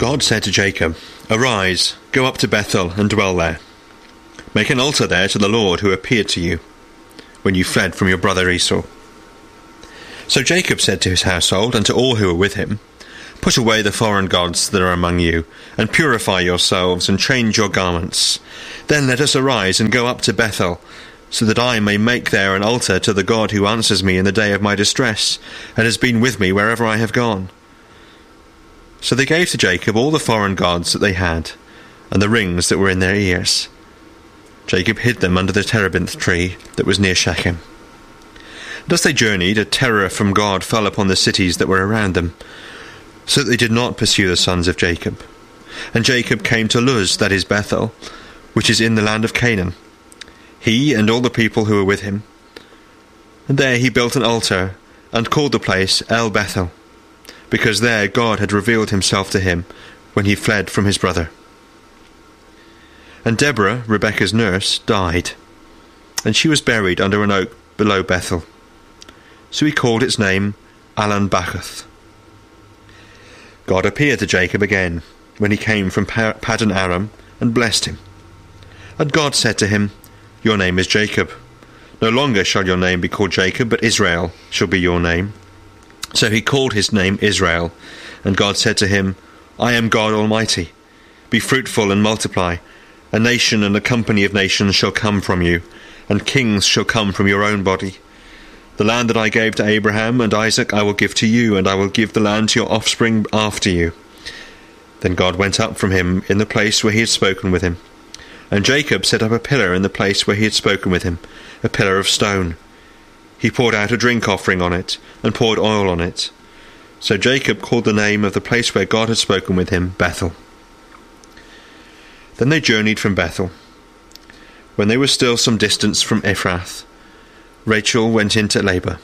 God said to Jacob, "Arise, go up to Bethel and dwell there. Make an altar there to the Lord who appeared to you when you fled from your brother Esau." So Jacob said to his household and to all who were with him, "Put away the foreign gods that are among you, and purify yourselves, and change your garments. Then let us arise and go up to Bethel, so that I may make there an altar to the God who answers me in the day of my distress, and has been with me wherever I have gone." So they gave to Jacob all the foreign gods that they had, and the rings that were in their ears. Jacob hid them under the terebinth tree that was near Shechem. And as they journeyed, a terror from God fell upon the cities that were around them, so that they did not pursue the sons of Jacob. And Jacob came to Luz, that is Bethel, which is in the land of Canaan, he and all the people who were with him. And there he built an altar, and called the place El Bethel, because there God had revealed himself to him when he fled from his brother. And Deborah, Rebekah's nurse, died, and she was buried under an oak below Bethel. So he called its name Allon-Bachuth. God appeared to Jacob again when he came from Paddan Aram and blessed him. And God said to him, "Your name is Jacob. No longer shall your name be called Jacob, but Israel shall be your name." So he called his name Israel. And God said to him, "I am God Almighty. Be fruitful and multiply. A nation and a company of nations shall come from you, and kings shall come from your own body. The land that I gave to Abraham and Isaac I will give to you, and I will give the land to your offspring after you." Then God went up from him in the place where he had spoken with him. And Jacob set up a pillar in the place where he had spoken with him, a pillar of stone. He poured out a drink offering on it, and poured oil on it. So Jacob called the name of the place where God had spoken with him Bethel. Then they journeyed from Bethel. When they were still some distance from Ephrath, Rachel went into labour,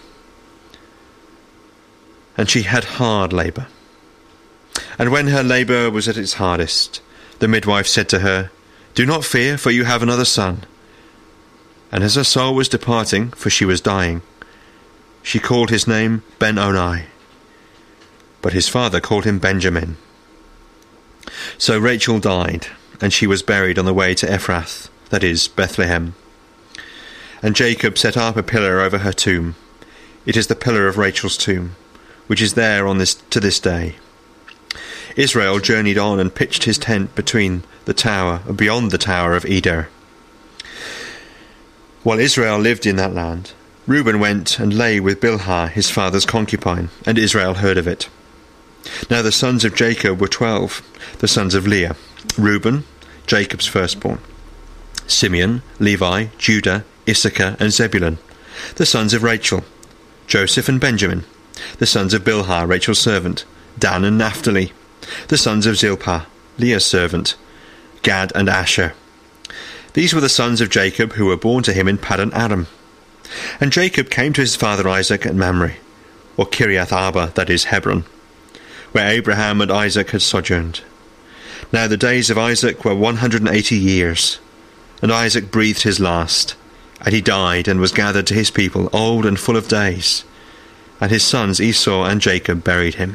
and she had hard labour. And when her labour was at its hardest, the midwife said to her, "Do not fear, for you have another son." And as her soul was departing, for she was dying, she called his name Ben-Oni, but his father called him Benjamin. So Rachel died, and she was buried on the way to Ephrath, that is, Bethlehem. And Jacob set up a pillar over her tomb. It is the pillar of Rachel's tomb, which is there to this day. Israel journeyed on and pitched his tent beyond the tower of Eder. While Israel lived in that land, Reuben went and lay with Bilhah, his father's concubine, and Israel heard of it. Now the sons of Jacob were 12, the sons of Leah: Reuben, Jacob's firstborn; Simeon, Levi, Judah, Issachar, and Zebulun, the sons of Rachel; Joseph and Benjamin, the sons of Bilhah, Rachel's servant; Dan and Naphtali, the sons of Zilpah, Leah's servant; Gad and Asher. These were the sons of Jacob who were born to him in Paddan Aram. And Jacob came to his father Isaac at Mamre, or Kiriath Arba, that is, Hebron, where Abraham and Isaac had sojourned. Now the days of Isaac were 180 years, and Isaac breathed his last, and he died and was gathered to his people, old and full of days. And his sons Esau and Jacob buried him.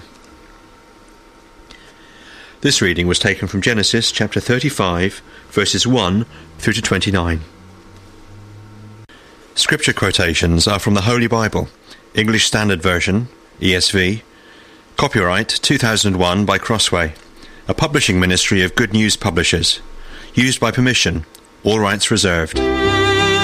This reading was taken from Genesis chapter 35, verses 1 through to 29. Scripture quotations are from the Holy Bible, English Standard Version, ESV, copyright 2001 by Crossway, a publishing ministry of Good News Publishers, used by permission, all rights reserved.